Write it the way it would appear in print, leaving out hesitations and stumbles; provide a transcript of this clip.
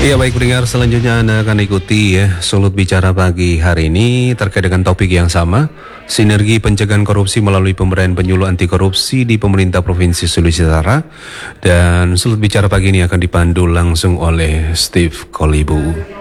Iya baik pendengar, selanjutnya Anda akan ikuti ya Sulut Bicara pagi hari ini terkait dengan topik yang sama, sinergi pencegahan korupsi melalui pemberdayaan penyuluh anti korupsi di pemerintah Provinsi Sulawesi Utara. Dan Sulut Bicara pagi ini akan dipandu langsung oleh Steve Kolibu.